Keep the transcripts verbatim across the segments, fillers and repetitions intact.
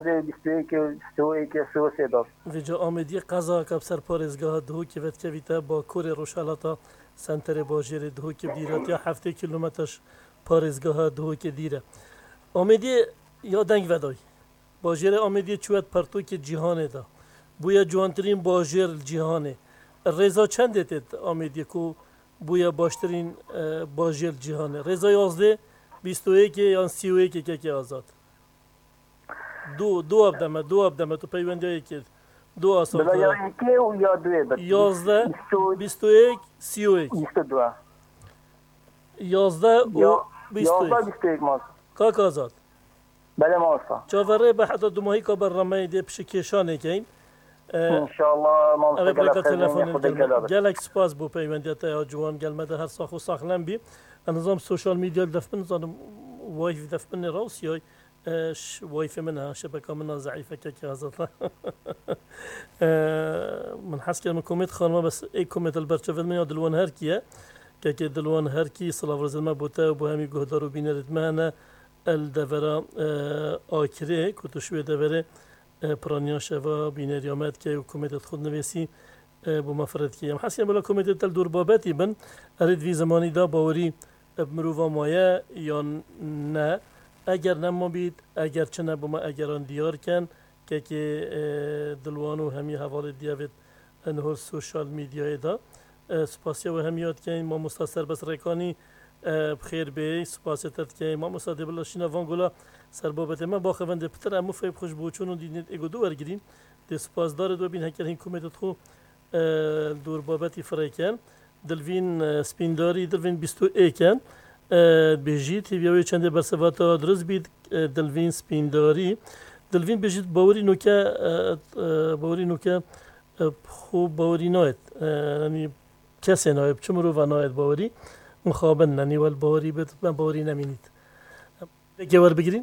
متر بیست و یک بیست و یک بیست و سه داد. ویجا آمدی قضا کب سر پارێزگاها دهۆکی ڤەتکەویتە با کوڕی ڕۆژهەڵاتە سنتەرێ باژێرێ دهۆکی دیرەتیا هەفتێ کیلومترش پارێزگاها دهۆکی دیرە ئامێدی یا دەنگ ڤەدای باژێرە ئامێدی چوەت پەرتۆکی جیهانێدا بووە جوانترین باژێر جیهانێ ڕێزا چەندێ تێت ئامێدیەک و بووە باشترین باژێر جیهانێ ڕێزا یازدێ بیست و یەکێ یان سی و یەکێکێکی ئازاد دوو دوو بدەمە دوو بدەمە تو پەیوەندیەکێت دوو ئاسا یازدە بیست و یەک سی و یەک یازدە و بیست و یەک کاک ئازاد بەڵێ مامۆستا چاوەڕێ بە حتا دوماهی کا بەرنامەی دێ پشت کێشانێکین gelek spas bû peywendiyeta ya ciwan gelmede her sax û saxlem bî nizam sosyal medya def bin zanim wayf def bin Rûsyayê wayfê min ha şebeka min a zeîfekekî hazirda min hez kir min komêt xanima bes ê komêt li ber çavên min ya dilwan herkî ye kekê dilwan herkî silavrizên me bû te û bû hemî guhdar û bînerê me hene el devera akirê ku tu şwê deverê پرانیا شوا بینریامت که حکومت خود نویسی با مفرد که هم حسیم بلا کمیته تل دور بابتی بن ارید وی زمانی دا باوری مروفا مایه یا نه اگر نما بید اگر چه نبوما اگران دیار کن که که دلوانو همی حوال دیوید انهور سوشال میدیای دا سپاسیا و همیات که ما مستاثر بس رکانی بخیر بی سپاسیتت که ما مصادی بلا شینا وانگولا سربابت ما با خوند پتر امو فیب خوش بوچون و دینید اگو دو ورگرین دی سپاس دارد و بین هکر هین کومیتت خو دور بابتی فریکن دلوین سپینداری دلوین بیستو ایکن بیجی تیویوی چنده برسواتا درست بید دلوین سپینداری دلوین بیجید باوری نوکه باوری نوکه خوب باوری ناید یعنی کسی ناید چمرو و ناید باوری مخابن ننی ول باوری بد من باوری نمینید بگه ور بگیرین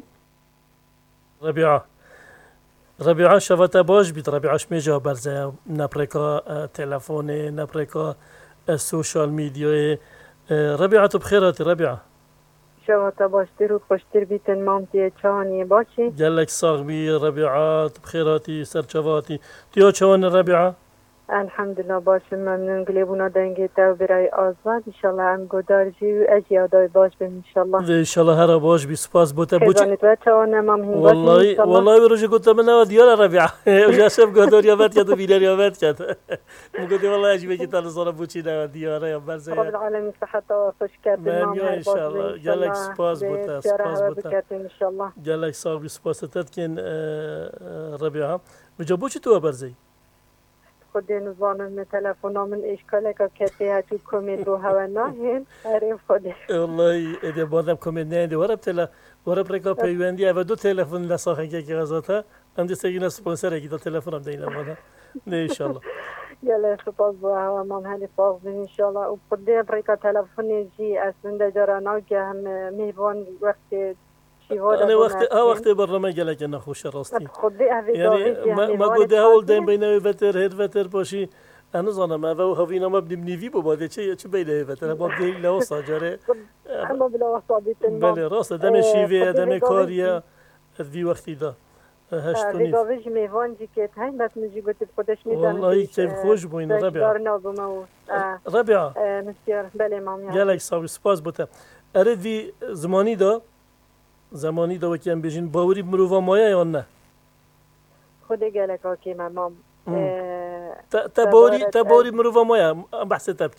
ربيعة ربيعة شفتا باش بيت ربيعة شميجا برزة نبريكا تلفوني نبريكا السوشيال ميديا ربيعة بخيراتي ربيعة شفتا باشتر و خوشتر بيتن مامتي چاني باشي جلك صاغبي ربيعة بخيراتي سرچواتي تيو چوان ربيعة الحمد لله باشم ممنون قلبونا دنگی تو برای آزاد انشالله هم گدارجی و اجیادای باش بیم انشالله انشالله هر باش بی سپاس بوده خیزانت و چوانم هم هنگاتی والله والله بروجه گوته من نوا دیار ربیعه جاسم گدار یابد کرد و بیلر یابد کرد مگودی والله اجیبه که تال زارا بوچی نوا دیاره یا برزه رب العالمین صحت و خوش کرد مام انشالله جلک سپاس بوده سپاس بوده انشالله جلک صاحب بی سپاس تدکن ربیعه بجا بوچی تو برزه خودی نزانم من تلفن‌ها من اشکاله که کسی هاتو کمید رو هوا نهین عرف خودی والله ایده بادم کمید نه ایده ورب تلا ورب رکا پیوندی و دو تلفن لساخن که غزاتا هم دست اگه نسپانسر اگه دو تلفنم دینا بادا نه ان شاء الله يلا سپاس با هوا مام هنی فاز بین ان شاء الله و خودی رکا تلفنی جی اسنده جرانا که هم میوان وقتی أنا وقت آه وقت برنامج جلك أنا خوش راستي يعني ما ما قد هول دين بينه وفتر هيد فتر باشي أنا زانا ما هو هفينا ما بنبني في بابا شيء شو بينه فتر ما بدي لا وصا جرى أما بلا وصا بيتنا بله راست دم شيفي دم كاريا في وقتي ده هشتوني رجاوج ميوان جي كت هاي بس نجي قلت بقدش ميدان والله كيف خوش بوين ربيعة ربيعة مسير بله مام جلك صار سباس بوته أريد في زماني ده زمانی دو که هم بیشین باوری مروفا مایه یا نه خودی گله که مام تا باوری تا باوری مروفا مایه بحث تبکی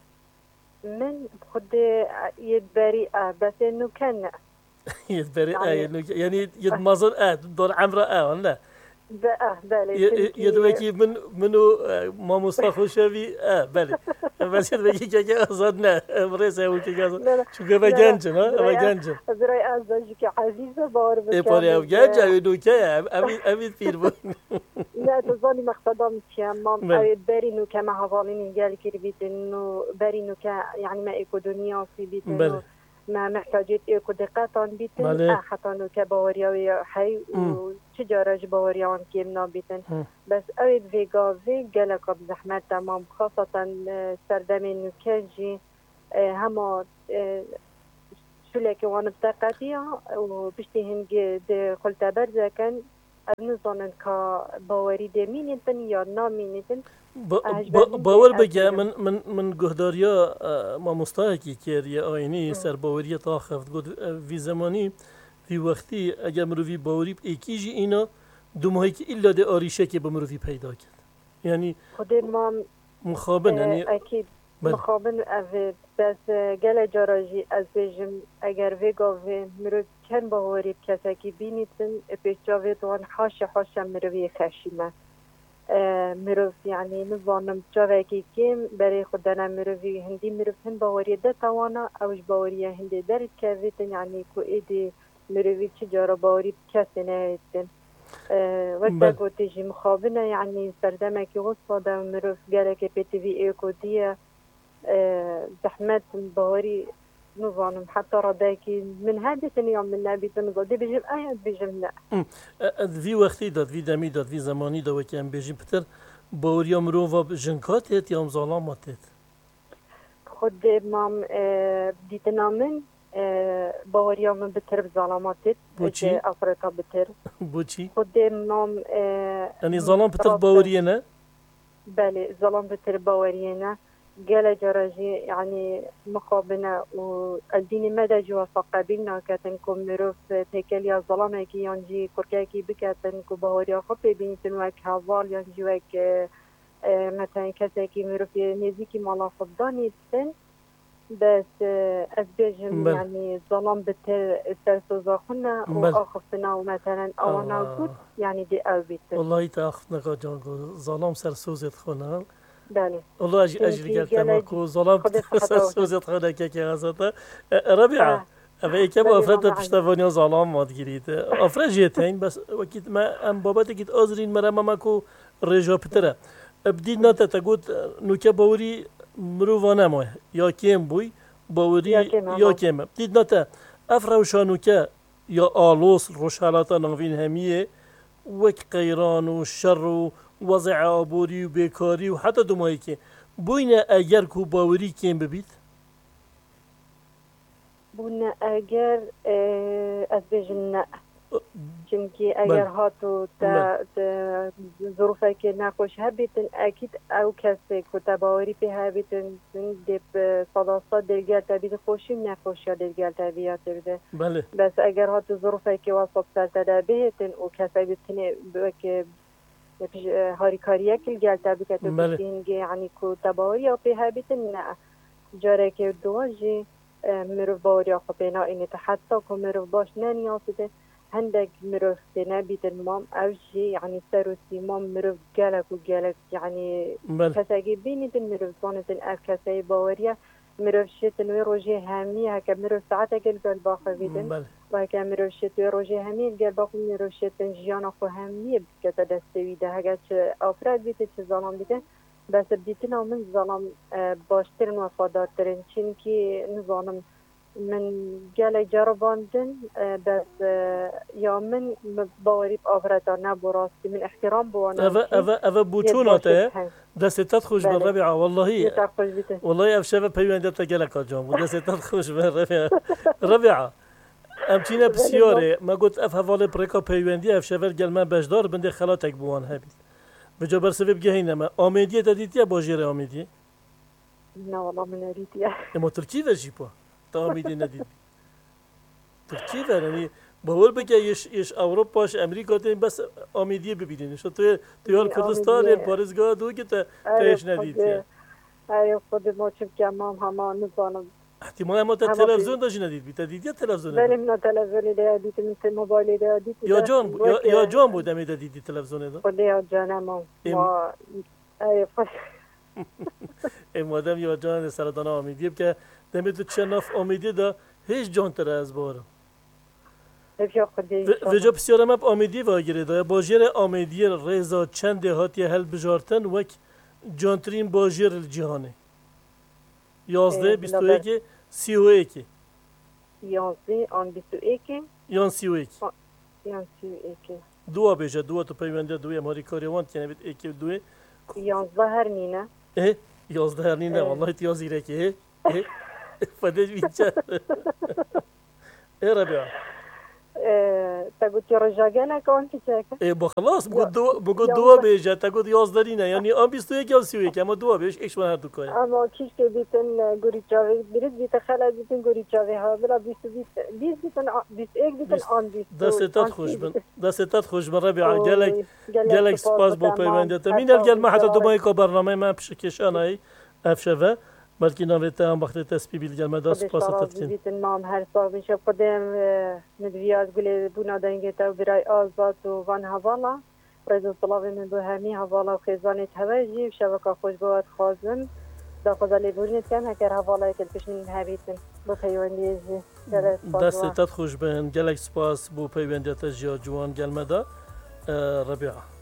من خودی ید بری اه بس انو کن ید بری اه یعنی ید مازن اه دور عمره اه نه اه بله يدوكي من منو ما مصطفى شافي اه بله بس يدوكي كي أصدنا مريسة وكي أصد شو كذا جنجن ها ما جنجن أزرع أزوجك عزيزة بار بس إيه باري أو جنجن يدوكي أبي أبي تفير بون لا تظني مقصدام تيامام أو بري نو كما هذالين قال كربيت إنه بري نو ك يعني ما إيكو دنيا في بيت إنه ما محتاجيت إيكو دقاتان بيتن حتى نو كباوريا حي وتجارة باوريان كيمنا بيتن بس أريد فيجا في جالك بزحمة تمام خاصة سردمين نكجي هما شو لك وانا بتقاتيها وبشتي هنج قلت برزة كان نزانن که باوری دمینیدن یا نامینیدن باور بگه من من من گهداریا ما مستحقی کردی آینی سر باوری تا خفت گفت وی زمانی وی وقتی اگر مروی باوری ایکیجی اینا دو ماهی که ایلا ده آریشه که به مروی پیدا کرد یعنی خود ما مخابن یعنی اکید مخابن اوه بس گل جاراجی از بیجم اگر ویگا و مروی کن باوری کسی که بینیدن پیش جاوی دوان حاش حاش مروی خشیمه مروف یعنی نظانم جاوی که کم برای خودنا مروی هندی مروف هند باوری ده توانا اوش باوری هندی درد که ویتن یعنی که ایدی مروی چه جارا باوری کسی نهیدن وقت گوتی جی مخابنه یعنی سردمه که غصه مروف گره که پی تی وی ایکو دیه زحمت باوری نظام حتى رداكي من هذه اليوم من نبي تنظر دي بيجي آيات بيجي لا في وقتي داد في دمي داد في زماني دا وكان بيجي بتر باوريا مروفا جنكات هت يا مظلامات هت خد مام بديتنا من باوريا من بتر بظلامات هت بوشي أفريقيا بتر بوشي خد مام يعني ظلام بتر باورينا بله ظلام بتر باورينا قال جراجي يعني مقابلنا والدين مدى جوا فقابلنا كاتنكم مروف تيكاليا ظلامة كي ينجي كوركاكي بكاتنكو بهوريا خبي بينتن واك هافال ينجي واك مثلا كساكي مروف نزيكي مالا فضاني تن بس أسبيجم يعني ظلام بتر استرسوزا خنا وآخفنا ومثلا أوانا قد يعني دي أو بيتن والله تأخفنا جانجو ظلام سرسوزت خنا بله والله أجي أجري قلت ماكو ظلمت سوزت خنا كاكي غزتا ربيعة أبي كم أفراد بشتفانيا ظلام ما تجريت أفراد جيتين بس وكيت ما أم باباتي كيت أزرين مرة ماكو رجع بترة بديت ناتا تقول نوكا باوري مروفانا ما يا كيم بوي باوري يا كيم بديت ناتا أفراد نوكا يا آلوس روشالاتا نافين همية وك قيران والشر وضع عبوری و بیکاری و حتی دمایی که بوینه اگر کو باوری کیم ببید؟ بوینه اگر از بیجن نه چونکه اگر هاتو تا ظروفه که نخوش هبیتن اکید او کسی که تباوری پی هبیتن دیب صداستا دلگر تبید خوشیم نخوش یا دلگر تبیات بده بله بس اگر هاتو ظروفه که واسط سرطده بیتن و کسی بیتنه که هاری کاریه کل گلتا بکتو بشینگه یعنی که تباوری او پی هبیتن نه جاره که دواجی مروف باوری آخو پینا اینه تا حتی که مروف باش ننیاسده هندك مروف تنابيت المام أوجي يعني سروسي مام مروف جالك وجالك يعني كساجي بيني تن مروف صانة أف كساي باوريا مروف شت نويروجي هامي هكا مروف ساعات قل قل باخذ بيدن وهكا مروف شت نويروجي هامي قل باخذ مروف شت نجيان أخو هامي بكتا دستوي ده هكا أفراد بيت ظلام بيدن بس بديتنا من ظلام باشترن وفادارترن چنكي نظام من جالي جرباندن بس يا من باوري بأفرادها نبو راسي من احترام بوانا أفا أفا أفا بوچوناته دستت خوش بالربيعة والله والله أفشافة بيواندتا جالك جامو دستت خوش بالربيعة ربيعة أمتينا بسيارة ما قلت أف هفالي بريكا بيواندي أفشافة الجلمان بجدار بندي خلاتك بوان هبيت بجا برسبب جهينما آميدية تديتيا باجير آميدية لا والله من أريدية اما تركي وجيبوا آمیدی ندید. ترکیه یعنی باور بگه یش یش اروپاش امریکا تیم بس آمیدی ببینین. شو توی توی کردستان پاریزگاه دو که تا تایش ندیدی. آیا خود ما چیم که ما هم نزانم. احتمال ما تا تلویزیون داشتی ندید. بیت دیدی تلویزیون؟ ولی من تلویزیون دیدی من موبایل دیدی. یا جان یا یا جان بود امید دیدی تلویزیون دا؟ خود یا جانم ما. آیا خود. این مادام یا جان سرطان آمیدی که دمیت چه ناف آمیدی دا هیچ جان تر از بارم. وجا بسیارم اب آمیدی واگیره دا باجر آمیدی رضا چند دهاتی هل بجارتن وک جانترین باجر الجهانه. یازده بیست و یک سی و یک. یازده آن بیست و یک. یان سی و یک. یان سی و یک. دو بیجا دو تو پیونده دوی ماری کاریوان که نبید یک دوی. یازده هر نینه. اه یازده هر نینه والله تیازی رکه اه. فدش بیچاره. ايه ربيعة؟ تقول رجاجنا كون في شاك ايه خلاص بقول دو بقول دوا بيجا تقول يازدرينا يعني ام بیست و یک یا سی و یک اما دوا بيش ايش من هر دو كاي اما كيش كبيتن غوريچاوي بريد بيت خلا بيتن غوريچاوي ها بلا بیست و بیست بیست بيتن بیست و یک بيتن آن بیست دستت خوش بن دستت خوش بن ربيع قالك قالك سپاس بو پیوندت من الگل ما حتى دوبای کو برنامه ما بشكشاناي افشفه بلکه نویته هم وقتی تسبیح بیل مدار سپاس تدکین. بیتن مام هر سال میشه قدم ندویاد گلی بنا دنگه تو برای آزاد و وان هوالا رئیس طلابی من به همی هوالا و خیزانیت هواجی و شبکه خوش بود خازم دا خدا لیبورنیت کن هکر هوالا کل پیشنین هبیتن با پیوندیزی دستت خوش بن گلک سپاس بو پیوندیت جیا جوان گل مدا ربیعه